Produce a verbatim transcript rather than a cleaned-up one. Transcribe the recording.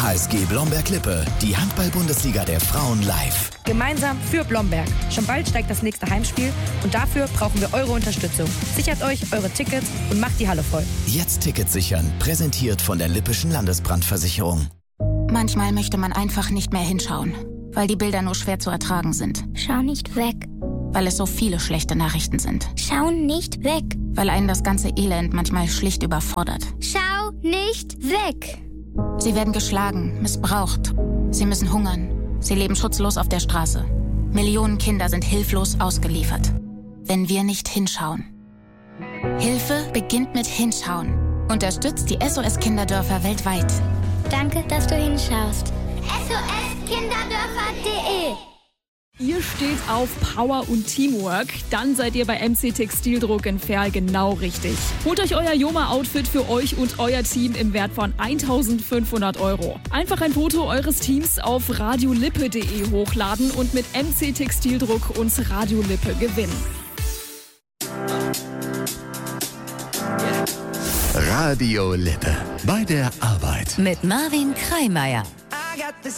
H S G Blomberg-Lippe, die Handball-Bundesliga der Frauen live. Gemeinsam für Blomberg. Schon bald steigt das nächste Heimspiel und dafür brauchen wir eure Unterstützung. Sichert euch eure Tickets und macht die Halle voll. Jetzt Tickets sichern, präsentiert von der Lippischen Landesbrandversicherung. Manchmal möchte man einfach nicht mehr hinschauen, weil die Bilder nur schwer zu ertragen sind. Schau nicht weg. Weil es so viele schlechte Nachrichten sind. Schau nicht weg. Weil einen das ganze Elend manchmal schlicht überfordert. Schau nicht weg. Sie werden geschlagen, missbraucht. Sie müssen hungern. Sie leben schutzlos auf der Straße. Millionen Kinder sind hilflos ausgeliefert. Wenn wir nicht hinschauen. Hilfe beginnt mit Hinschauen. Unterstützt die S O S-Kinderdörfer weltweit. Danke, dass du hinschaust. S O S Kinderdörfer punkt de Ihr steht auf Power und Teamwork, dann seid ihr bei M C Textildruck in Verl genau richtig. Holt euch euer Joma-Outfit für euch und euer Team im Wert von eintausendfünfhundert Euro. Einfach ein Foto eures Teams auf radiolippe punkt de hochladen und mit M C Textildruck und Radiolippe gewinnen. Radio Lippe. Bei der Arbeit. Mit Marvin Kreimeier.